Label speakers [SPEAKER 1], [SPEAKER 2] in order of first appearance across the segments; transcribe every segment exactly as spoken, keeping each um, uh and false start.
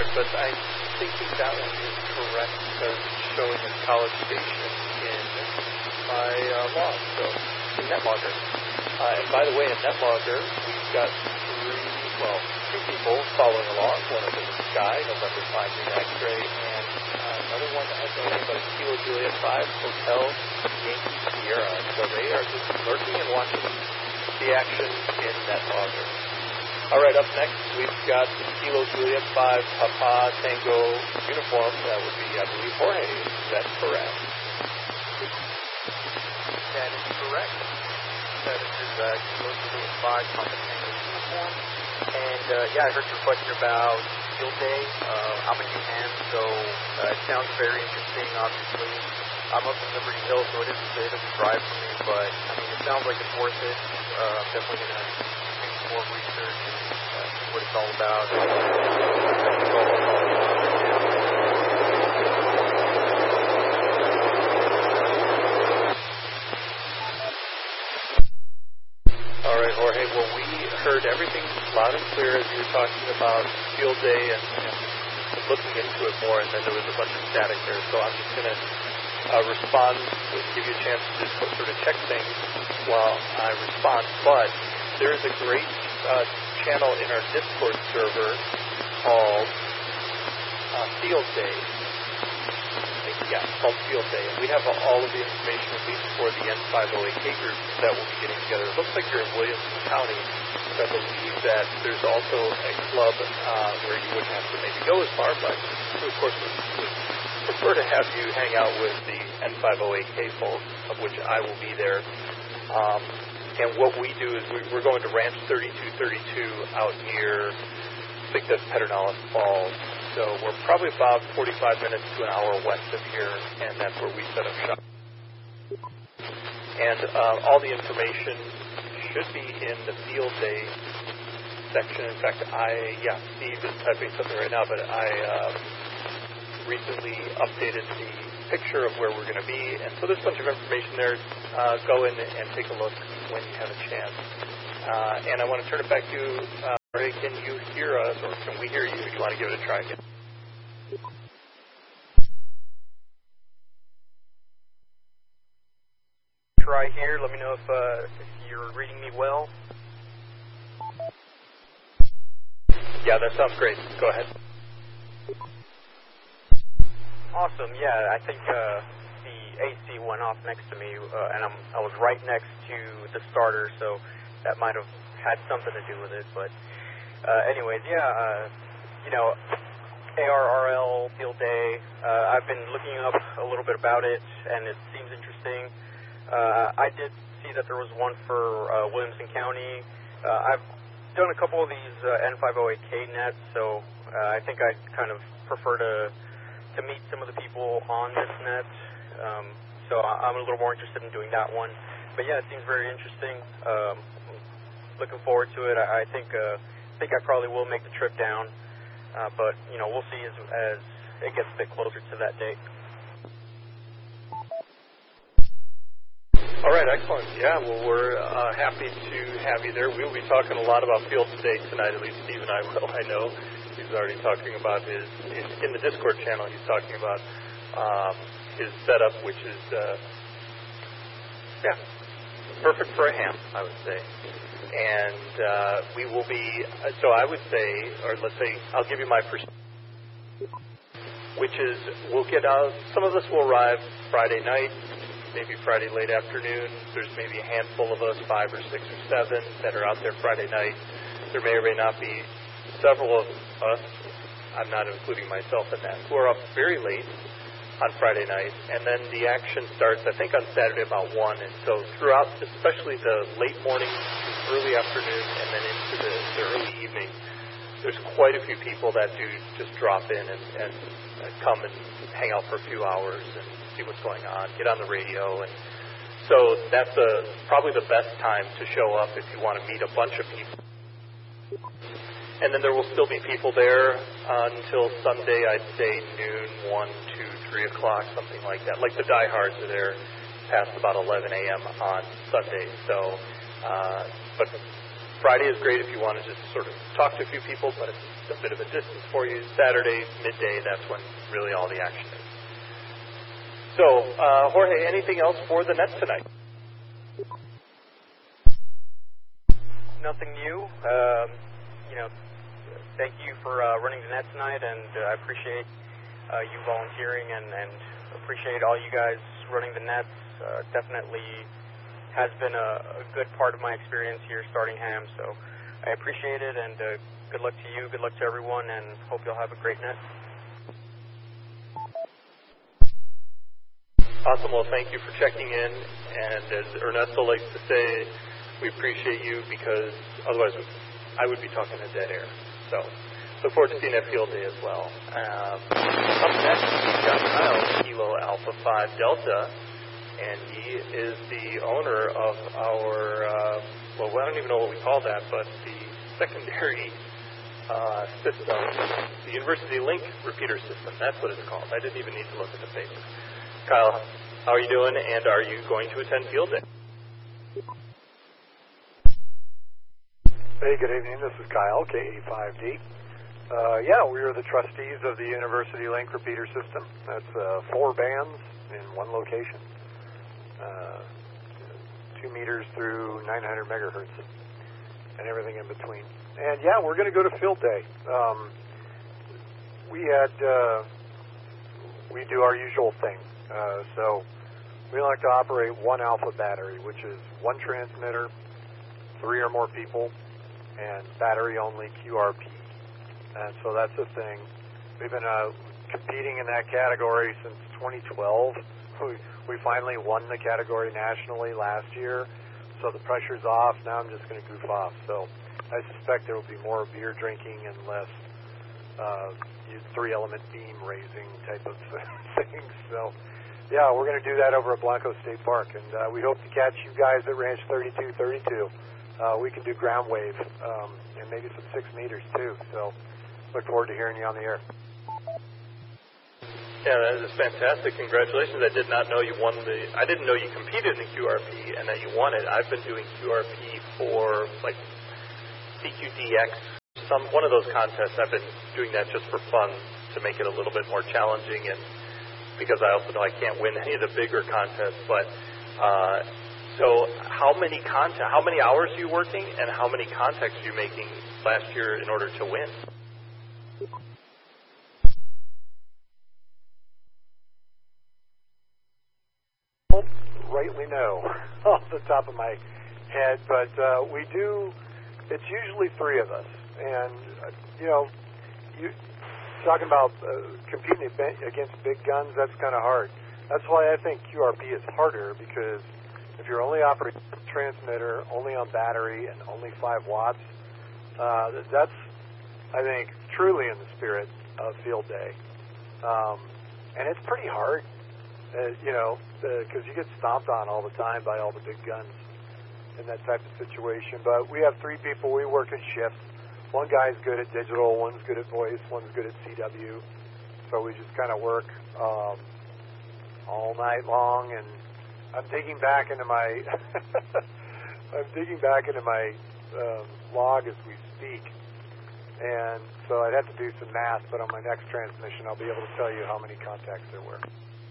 [SPEAKER 1] but I'm thinking that one is correct because it's showing in College Station in my uh, log, so in NetLogger. Uh, and by the way, in NetLogger, we've got three, well, two people following along. One of them is Sky, November five in X-ray, and uh, another one that has no name, but it's Kilo Juliet five, Hotel Yankee Sierra. So they are just lurking and watching the action in NetLogger. All right, up next, we've got Kilo Juliet five, Papa Tango uniform. That would be, I believe, Jorge. Is that correct?
[SPEAKER 2] That is correct. That is uh, Kilo Juliet five, Papa Tango uniform. And, uh, yeah, I heard your question about field day. Uh, I'm in New Ham, so uh, it sounds very interesting, obviously. I'm up in Liberty Hill, so it is a bit of a drive for me, but, I mean, it sounds like it's worth it. Uh, I'm definitely going to do some more research and uh, see what it's all about.
[SPEAKER 1] All right, Jorge. Well, we heard everything loud and clear as you were talking about field day and, and looking into it more, and then there was a bunch of static there. So I'm just going to uh, respond, give you a chance to just sort of check things while I respond. But there is a great uh, channel in our Discord server called uh, Field Day. Yeah, it's called Field Day. And we have all of the information, at least for the N five oh eight K group that will be getting together. It looks like you're in Williamson County. So I believe that there's also a club uh, where you wouldn't have to maybe go as far, but we, of course, would, would prefer to have you hang out with the N five oh eight K folks, of which I will be there. Um, and what we do is we, we're going to Ranch thirty-two thirty-two out near, I think that's Pedernales Falls. So we're probably about forty-five minutes to an hour west of here, and that's where we set up shop. And uh, all the information should be in the field day section. In fact, I, yeah, Steve is typing something right now, but I uh, recently updated the picture of where we're going to be, and so there's a bunch of information there. Uh, go in and take a look when you have a chance. Uh, and I want to turn it back to uh, Ray, can you hear us, or can we hear you? Do you want to give it a try again?
[SPEAKER 2] Try here. Let me know if, uh, if you're reading me well.
[SPEAKER 1] Yeah, that sounds great. Go ahead.
[SPEAKER 2] Awesome. Yeah, I think uh, the A C went off next to me, uh, and I'm, I was right next to the starter, so that might have had something to do with it, but Uh, anyways, yeah, uh, you know, A R R L Field Day, uh, I've been looking up a little bit about it, and it seems interesting. Uh, I did see that there was one for uh, Williamson County. Uh, I've done a couple of these uh, N five oh eight K nets, so uh, I think I'd kind of prefer to to meet some of the people on this net. Um, so I'm a little more interested in doing that one. But yeah, it seems very interesting. Um, looking forward to it. I, I think... Uh, I think I probably will make the trip down, uh, but, you know, we'll see as, as it gets a bit closer to that date.
[SPEAKER 1] All right, excellent. Yeah, well, we're uh, happy to have you there. We'll be talking a lot about field day tonight, at least Steve and I will, I know. He's already talking about his, in, in the Discord channel, he's talking about um, his setup, which is, uh, yeah, perfect for a ham, I would say. And uh, we will be, so I would say, or let's say, I'll give you my perspective, which is we'll get out, some of us will arrive Friday night, maybe Friday late afternoon. There's maybe a handful of us, five or six or seven, that are out there Friday night. There may or may not be several of us, I'm not including myself in that, who are up very late on Friday night, and then the action starts, I think, on Saturday about one, and so throughout, especially the late morning, early afternoon, and then into the, the early evening, there's quite a few people that do just drop in and, and come and hang out for a few hours and see what's going on, get on the radio, and so that's a, probably the best time to show up if you want to meet a bunch of people. And then there will still be people there until Sunday, I'd say noon, one, two, three o'clock, something like that. Like the diehards are there past about eleven a.m. on Sunday. So, uh, but Friday is great if you want to just sort of talk to a few people, but it's a bit of a distance for you. Saturday, midday, that's when really all the action is. So, uh, Jorge, anything else for the Nets tonight?
[SPEAKER 2] Nothing new. Um, you know, thank you for uh, running the Nets tonight, and uh, I appreciate uh, you volunteering and, and appreciate all you guys running the Nets. Uh, definitely has been a, a good part of my experience here starting Ham, so I appreciate it, and uh, good luck to you, good luck to everyone, and hope you'll have a great net.
[SPEAKER 1] Awesome. Well, thank you for checking in, and as Ernesto likes to say, we appreciate you because otherwise I would be talking to dead air. So look forward to seeing that field day as well. Um, up next, we've got Kyle, Kilo Alpha five Delta, and he is the owner of our, uh, well, I don't even know what we call that, but the secondary uh, system, the University Link repeater system. That's what it's called. I didn't even need to look at the paper. Kyle, how are you doing, and are you going to attend field day?
[SPEAKER 3] Hey, good evening. This is Kyle, K E five D. Uh, yeah, we are the trustees of the University Link repeater system. That's uh, four bands in one location, uh, two meters through nine hundred megahertz, and everything in between. And yeah, we're going to go to field day. Um, we had uh, we do our usual thing. Uh, so we like to operate one alpha battery, which is one transmitter, three or more people, and battery-only Q R P. And so that's the thing. We've been uh, competing in that category since twenty twelve. We, we finally won the category nationally last year, so the pressure's off. Now I'm just going to goof off. So I suspect there will be more beer drinking and less uh, three-element beam raising type of things. So yeah, we're going to do that over at Blanco State Park, and uh, we hope to catch you guys at Ranch thirty-two thirty-two. Uh, we can do ground wave um, and maybe some six meters too. So look forward to hearing you on the air.
[SPEAKER 1] Yeah, that is fantastic. Congratulations. I did not know you won the, I didn't know you competed in the Q R P and that you won it. I've been doing Q R P for like C Q D X, some, one of those contests. I've been doing that just for fun to make it a little bit more challenging, and because I also know I can't win any of the bigger contests. But uh, so how many contact, how many hours are you working, and how many contacts are you making last year in order to win?
[SPEAKER 3] Rightly know off the top of my head, but uh, we do. It's usually three of us, and uh, you know, you talking about uh, competing against big guns. That's kind of hard. That's why I think Q R P is harder, because if you're only operating a transmitter, only on battery, and only five watts, uh, that's, I think, truly in the spirit of field day, um, and it's pretty hard. Uh, you know, because uh, you get stomped on all the time by all the big guns in that type of situation. But we have three people. We work in shifts. One guy's good at digital, one's good at voice, one's good at C W. So we just kind of work um, all night long. And I'm digging back into my I'm digging back into my um, log as we speak. And so I'd have to do some math. But on my next transmission, I'll be able to tell you how many contacts there were.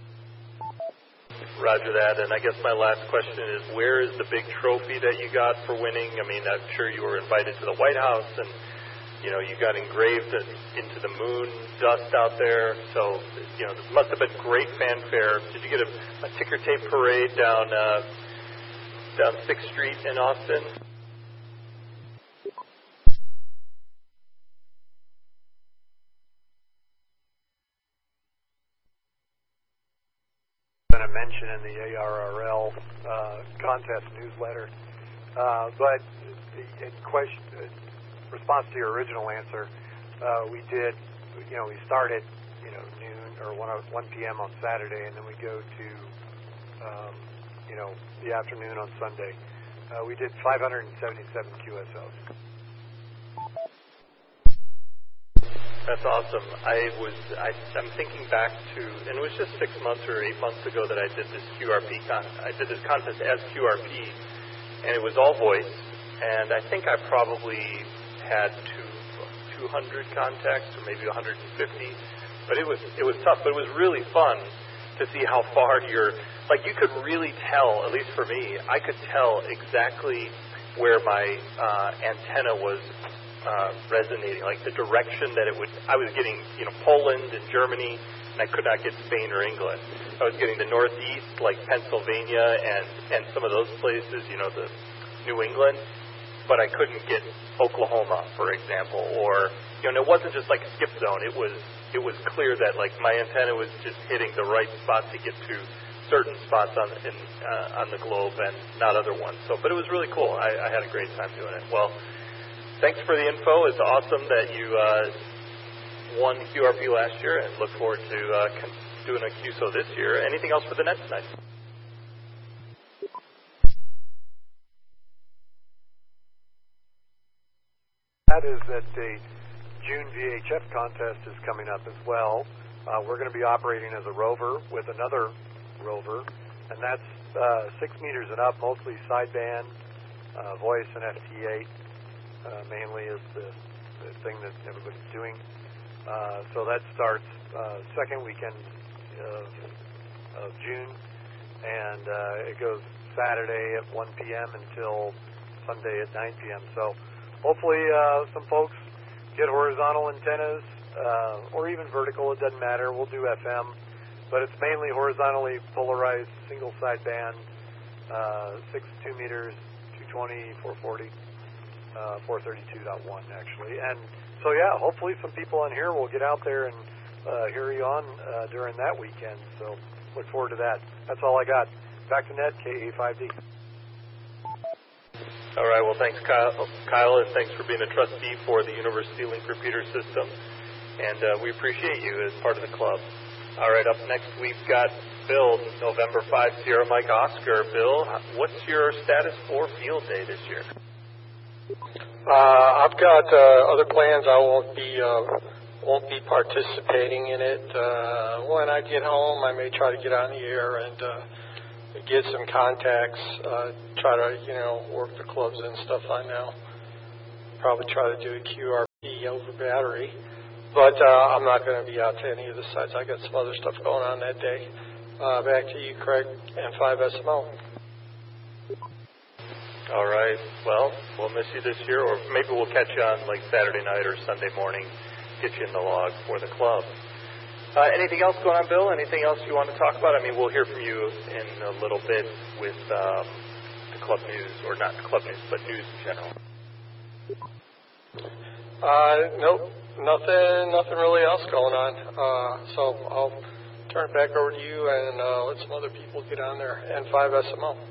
[SPEAKER 1] Roger that. And I guess my last question is, where is the big trophy that you got for winning? I mean, I'm sure you were invited to the White House, and, you know, you got engraved into the moon dust out there. So, you know, this must have been great fanfare. Did you get a, a ticker tape parade down, uh, down sixth Street in Austin?
[SPEAKER 3] A mention in the A R R L uh, contest newsletter, uh, but in question, in response to your original answer, uh, we did, you know, we started, you know, noon or one p.m. on Saturday, and then we go to, um, you know, the afternoon on Sunday. Uh, we did five hundred seventy-seven Q S Os.
[SPEAKER 1] That's awesome. I was, I, I'm thinking back to, and it was just six months or eight months ago that I did this Q R P, con- I did this contest as Q R P, and it was all voice, and I think I probably had two, two hundred contacts, or maybe one hundred fifty. But it was it was tough. But it was really fun to see how far you're. Like you could really tell, at least for me, I could tell exactly where my uh, antenna was uh, resonating, like the direction that it would. I was getting, you know, Poland and Germany, and I could not get Spain or England. I was getting the Northeast, like Pennsylvania and and some of those places, you know, the New England, but I couldn't get Oklahoma, for example, or, you know, and it wasn't just like a skip zone. It was it was clear that like my antenna was just hitting the right spot to get to certain spots on in, uh, on the globe and not other ones. So, but it was really cool. I, I had a great time doing it. Well, thanks for the info. It's awesome that you uh, won Q R P last year, and look forward to uh, doing a Q S O this year. Anything else for the net tonight?
[SPEAKER 3] That is that the June V H F contest is coming up as well. Uh, we're going to be operating as a rover with another rover, and that's uh, six meters and up, mostly sideband, uh, voice, and F T eight uh, mainly is the, the thing that everybody's doing. Uh, so that starts uh, second weekend of, of June, and uh, it goes Saturday at one p.m. until Sunday at nine p.m. So hopefully uh, some folks get horizontal antennas, uh, or even vertical, it doesn't matter. We'll do F M, but it's mainly horizontally polarized, single sideband, uh, six two meters, two twenty, four forty, uh, four thirty-two point one actually. And so yeah, hopefully some people on here will get out there and uh, hear you on uh, during that weekend. So look forward to that. That's all I got. Back to net, K A five D.
[SPEAKER 1] All right, well, thanks, Kyle, Kyle, and thanks for being a trustee for the University Link Repeater System. And uh, we appreciate you as part of the club. All right, up next, we've got Bill, November fifth, Sierra Mike Oscar. Bill, what's your status for field day this year?
[SPEAKER 4] Uh, I've got uh, other plans. I won't be uh, won't be participating in it. Uh, when I get home, I may try to get on the air and uh, get some contacts, uh, try to, you know, work the clubs and stuff I know. Probably try to do a Q R P over battery. But uh, I'm not going to be out to any of the sites. I got some other stuff going on that day. Uh, back to you, Craig, and five S M O.
[SPEAKER 1] All right. Well, we'll miss you this year, or maybe we'll catch you on like Saturday night or Sunday morning, get you in the log for the club. Uh, anything else going on, Bill? Anything else you want to talk about? I mean, we'll hear from you in a little bit with um, the club news, or not the club news, but news in general.
[SPEAKER 4] Uh, nope, nothing, nothing really else going on. Uh, so I'll turn it back over to you and uh, let some other people get on there, and five S M O.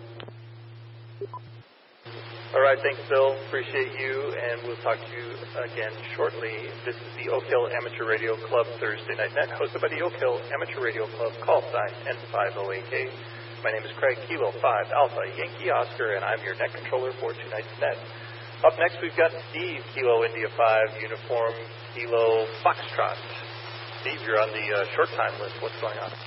[SPEAKER 1] All right, thanks, Bill. Appreciate you, and we'll talk to you again shortly. This is the Oak Hill Amateur Radio Club Thursday Night Net, hosted by the Oak Hill Amateur Radio Club, call sign N five O A K. My name is Craig, Kilo five Alpha Yankee Oscar, and I'm your net controller for tonight's net. Up next, we've got Steve, Kilo India five, Uniform Kilo Foxtrot. Steve, you're on the uh, short time list. What's going on?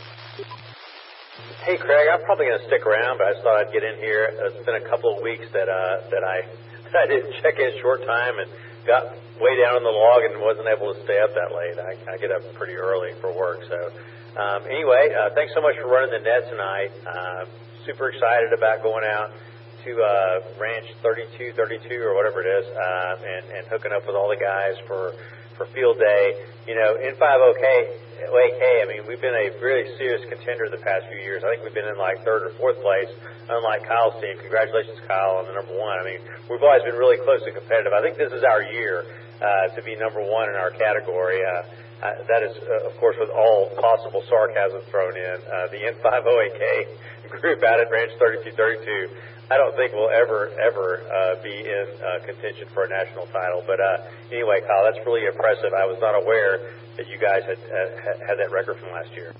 [SPEAKER 5] Hey, Craig, I'm probably going to stick around, but I just thought I'd get in here. It's been a couple of weeks that uh, that I that I didn't check in short time and got way down in the log and wasn't able to stay up that late. I, I get up pretty early for work. So um, anyway, uh, thanks so much for running the net tonight. Uh, super excited about going out to uh, Ranch thirty-two thirty-two or whatever it is uh, and, and hooking up with all the guys for, for field day. You know, N five O K, I mean, we've been a really serious contender the past few years. I think we've been in like third or fourth place, unlike Kyle's team. Congratulations, Kyle, on the number one. I mean, we've always been really close and competitive. I think this is our year uh, to be number one in our category. Uh, uh, that is, uh, of course, with all possible sarcasm thrown in. Uh, the N five O A K group out at Ranch thirty-two thirty-two, I don't think we'll ever, ever uh, be in uh, contention for a national title. But uh, anyway, Kyle, that's really impressive. I was not aware that you guys had uh, had that record from last year.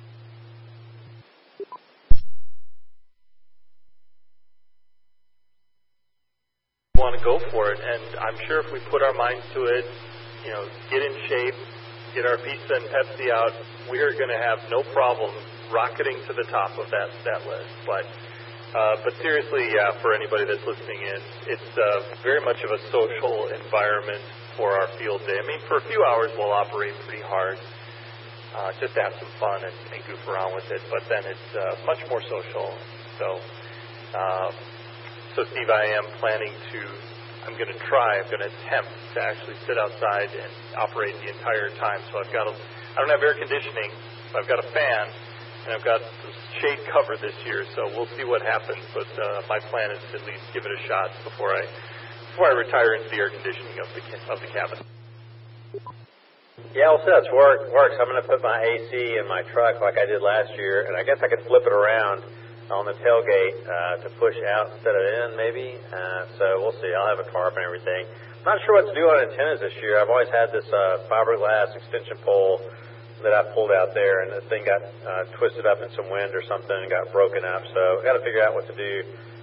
[SPEAKER 1] Want to go for it, and I'm sure if we put our minds to it, you know, get in shape, get our pizza and Pepsi out, we are going to have no problem rocketing to the top of that, that list. But Uh, but seriously, yeah, for anybody that's listening in, it's uh, very much of a social environment for our field day. I mean, for a few hours we'll operate pretty hard, uh, just to have some fun and, and goof around with it. But then it's uh, much more social. So, uh, so Steve, I am planning to. I'm going to try. I'm going to attempt to actually sit outside and operate the entire time. So I've got a. I don't have air conditioning. But I've got a fan. And I've got shade cover this year, so we'll see what happens. But uh, my plan is to at least give it a shot before I before I retire into the air conditioning of the of the cabin.
[SPEAKER 5] Yeah, well, see, that's work, works. I'm going to put my A C in my truck like I did last year, and I guess I could flip it around on the tailgate uh, to push out instead of in, maybe. Uh, so we'll see. I'll have a tarp and everything. I'm not sure what to do on antennas this year. I've always had this uh, fiberglass extension pole that I pulled out there, and the thing got uh, twisted up in some wind or something and got broken up. So I've got to figure out what to do.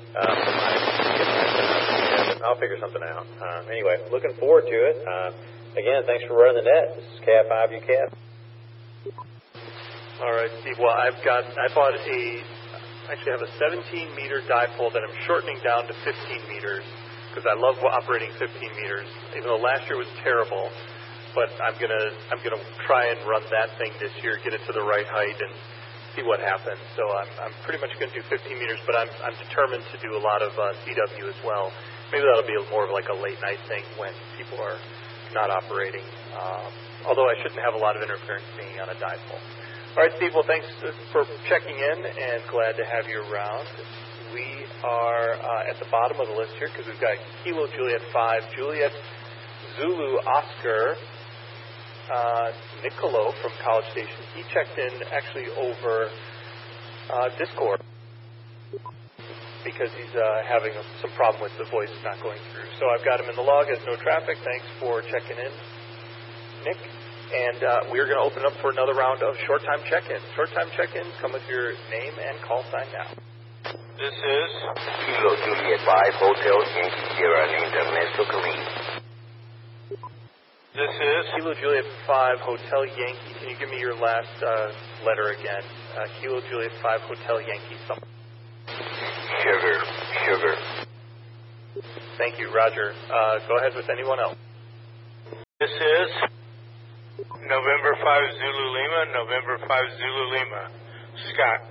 [SPEAKER 5] Um, I'll figure something out. Um, anyway, looking forward to it. Uh, again, thanks for running the net. This is Cat five U C A T.
[SPEAKER 1] All right, Steve. Well, I've got I bought a actually have a seventeen meter dipole that I'm shortening down to fifteen meters because I love operating fifteen meters. Even though last year was terrible. But I'm gonna I'm gonna try and run that thing this year, get it to the right height, and see what happens. So I'm I'm pretty much gonna do fifteen meters, but I'm I'm determined to do a lot of uh, C W as well. Maybe that'll be more of like a late night thing when people are not operating. Um, although I shouldn't have a lot of interference being on a dipole. All right, Steve. Well, thanks for checking in, and glad to have you around. We are uh, at the bottom of the list here because we've got Kilo Juliet five, Juliet Zulu Oscar. Uh, Nicolo from College Station. He checked in actually over uh, Discord because he's uh, having a, some problem with the voice not going through. So I've got him in the log as no traffic. Thanks for checking in, Nick. And uh, we're going to open up for another round of short time check-in. Short time check-in, come with your name and call sign now.
[SPEAKER 6] This is Kilo Juliet five Hotel Yankee Sierra named Ernesto Carrillo.
[SPEAKER 5] This is
[SPEAKER 1] Kilo Juliet five Hotel Yankee. Can you give me your last uh, letter again? Uh, Kilo Juliet five Hotel Yankee. Something.
[SPEAKER 6] Sugar, sugar.
[SPEAKER 1] Thank you, Roger. Uh, go ahead with anyone else.
[SPEAKER 7] This is November five Zulu Lima, November five Zulu Lima. Scott.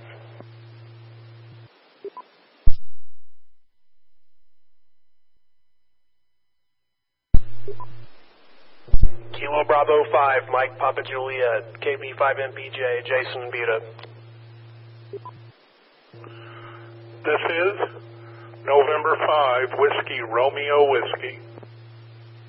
[SPEAKER 8] Kilo Bravo five, Mike Papa Juliet, K B five M P J, Jason Buda.
[SPEAKER 7] This is November five Whiskey Romeo Whiskey.